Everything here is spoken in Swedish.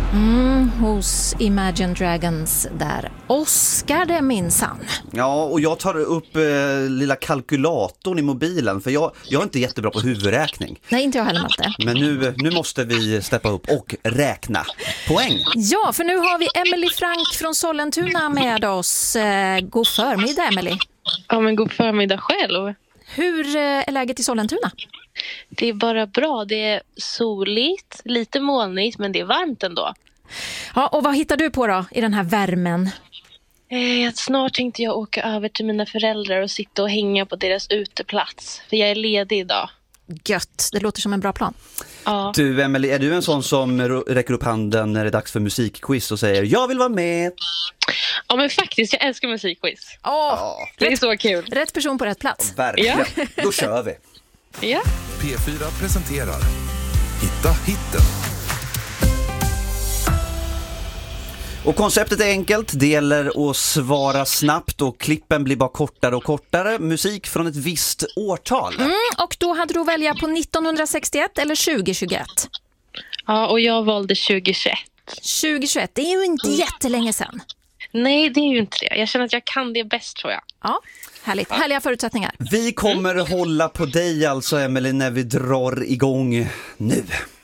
Hos Imagine Dragons där. Oscar det minsann. Ja, och jag tar upp lilla kalkylatorn i mobilen, för jag är inte jättebra på huvudräkning. Nej, inte jag heller, Malte. Men nu måste vi steppa upp och räkna poäng. Ja, för nu har vi Emily Frank från Sollentuna med oss. God förmiddag, Emily. Ja, men god förmiddag själv. Hur är läget i Sollentuna? Det är bara bra. Det är soligt, lite molnigt, men det är varmt ändå. Ja, och vad hittar du på då i den här värmen? Snart tänkte jag åka över till mina föräldrar och sitta och hänga på deras uteplats. För jag är ledig idag. Gött, det låter som en bra plan. Ja. Du, Emily, är du en sån som räcker upp handen när det är dags för musikquiz och säger jag vill vara med? Ja, men faktiskt, jag älskar musikquiz. Det är så kul. Rätt person på rätt plats. Verkligen, Då kör vi. Ja. P4 presenterar Hitta hitten. Och konceptet är enkelt, det gäller att svara snabbt och klippen blir bara kortare och kortare. Musik från ett visst årtal. Och då hade du att välja på 1961 eller 2021? Ja, och jag valde 2021. 2021, det är ju inte jättelänge sedan. Nej, det är ju inte det. Jag känner att jag kan det bäst, tror jag. Ja, härligt. Härliga förutsättningar. Vi kommer hålla på dig alltså, Emily, när vi drar igång nu.